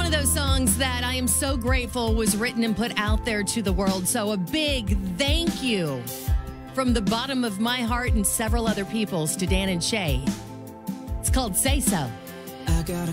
of those songs that I am so grateful was written and put out there to the world. So a big thank you from the bottom of my heart and several other people's to Dan and Shay. It's called Say So. I got a